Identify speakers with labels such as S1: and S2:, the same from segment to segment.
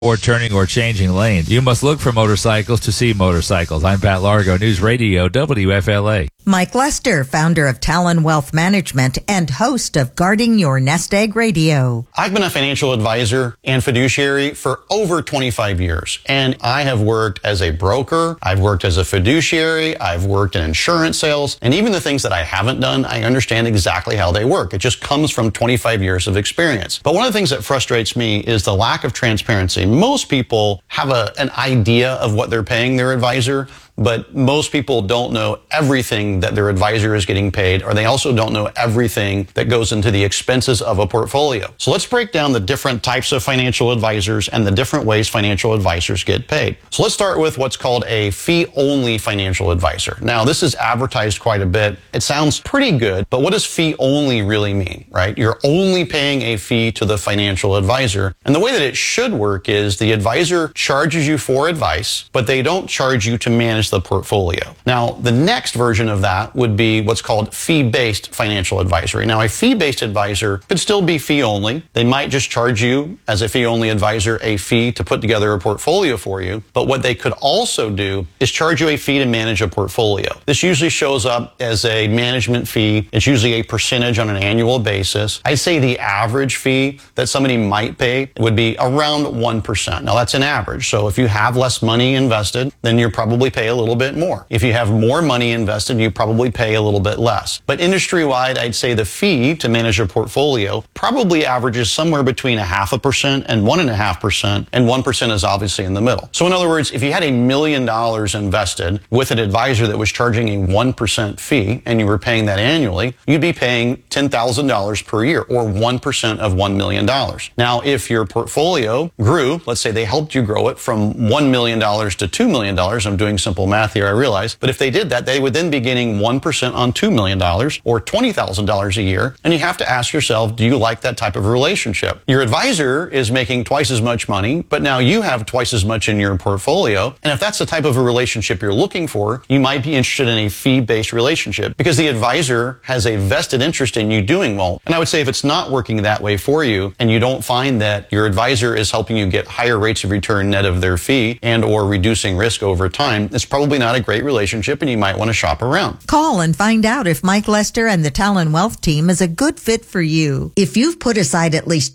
S1: or turning or changing lanes. You must look for motorcycles to see motorcycles. I'm Pat Largo, News Radio, WFLA.
S2: Mike Lester, founder of Talon Wealth Management and host of Guarding Your Nest Egg Radio.
S3: I've been a financial advisor and fiduciary for over 25 years, and I have worked as a broker, I've worked as a fiduciary, I've worked in insurance sales, and even the things that I haven't done, I understand exactly how they work. It just comes from 25 years of experience. But one of the things that frustrates me is the lack of transparency. Most people have an idea of what they're paying their advisor, but most people don't know everything that their advisor is getting paid, or they also don't know everything that goes into the expenses of a portfolio. So let's break down the different types of financial advisors and the different ways financial advisors get paid. So let's start with what's called a fee-only financial advisor. Now, this is advertised quite a bit. It sounds pretty good, but what does fee-only really mean, right? You're only paying a fee to the financial advisor. And the way that it should work is the advisor charges you for advice, but they don't charge you to manage the portfolio. Now, the next version of that would be what's called fee-based financial advisory. Now, a fee-based advisor could still be fee-only. They might just charge you as a fee-only advisor a fee to put together a portfolio for you. But what they could also do is charge you a fee to manage a portfolio. This usually shows up as a management fee. It's usually a percentage on an annual basis. I'd say the average fee that somebody might pay would be around 1%. Now, that's an average. So if you have less money invested, then you'll probably pay a little bit more. If you have more money invested, you probably pay a little bit less. But industry-wide, I'd say the fee to manage a portfolio probably averages somewhere between 0.5% and 1.5%, and 1% is obviously in the middle. So in other words, if you had $1 million invested with an advisor that was charging a 1% fee and you were paying that annually, you'd be paying $10,000 per year, or 1% of $1 million. Now, if your portfolio grew, let's say they helped you grow it from $1 million to $2 million, I'm doing simple math here, I realize, but if they did that, they would then be getting 1% on $2 million, or $20,000 a year, and you have to ask yourself, do you like that type of relationship? Your advisor is making twice as much money, but now you have twice as much in your portfolio, and if that's the type of a relationship you're looking for, you might be interested in a fee-based relationship, because the advisor has a vested interest in you doing well. And I would say if it's not working that way for you, and you don't find that your advisor is helping you get higher rates of return net of their fee and or reducing risk over time, it's probably not a great relationship, and you might want to shop around.
S2: Call and find out if Mike Lester and the Talon Wealth team is a good fit for you. If you've put aside at least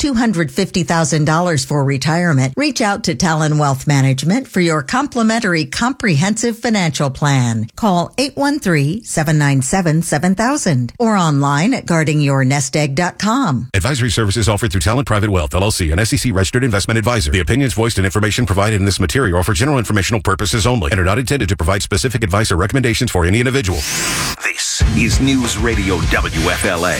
S2: $250,000 for retirement, reach out to Talon Wealth Management for your complimentary comprehensive financial plan. Call 813-797-7000 or online at guardingyournestegg.com.
S4: Advisory services offered through Talon Private Wealth, LLC, an SEC-registered investment advisor. The opinions voiced and information provided in this material are for general informational purposes only and are not intended to provide specific advice or recommendations for any individual.
S5: This is News Radio WFLA.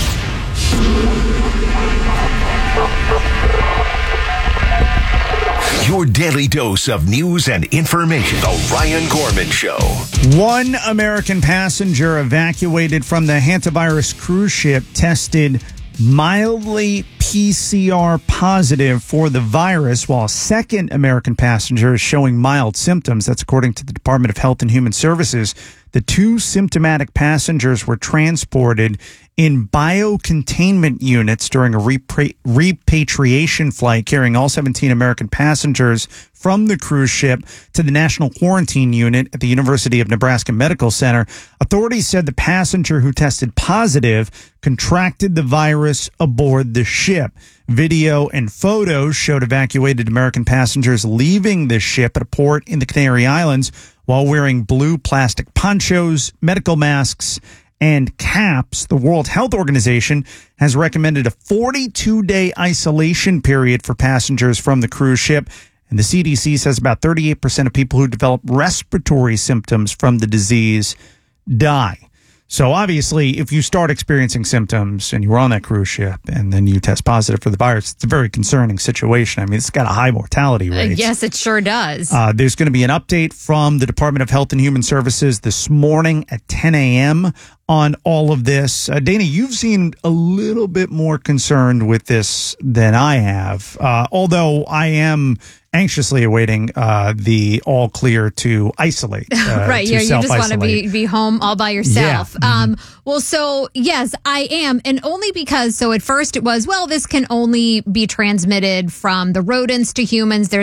S5: Your daily dose of news and information. The Ryan Gorman Show.
S6: One American passenger evacuated from the hantavirus cruise ship tested mildly PCR positive for the virus, while a second American passenger is showing mild symptoms. That's according to the Department of Health and Human Services. The two symptomatic passengers were transported in biocontainment units during a repatriation flight carrying all 17 American passengers from the cruise ship to the National Quarantine Unit at the University of Nebraska Medical Center. Authorities said the passenger who tested positive contracted the virus aboard the ship. Video and photos showed evacuated American passengers leaving the ship at a port in the Canary Islands while wearing blue plastic ponchos, medical masks, and caps. The World Health Organization has recommended a 42-day isolation period for passengers from the cruise ship. And the CDC says about 38% of people who develop respiratory symptoms from the disease die. So obviously, if you start experiencing symptoms and you were on that cruise ship and then you test positive for the virus, it's a very concerning situation. I mean, it's got a high mortality rate.
S7: Yes, it sure does.
S6: There's going to be an update from the Department of Health and Human Services this morning at 10 a.m. on all of this. Dana, you've seemed a little bit more concerned with this than I have, although I am anxiously awaiting the all clear to isolate.
S7: Right,
S6: to
S7: you just want to be home all by yourself.
S6: Yeah.
S7: Well, so yes, I am, and only because, so at first it was, well, this can only be transmitted from the rodents to humans. There's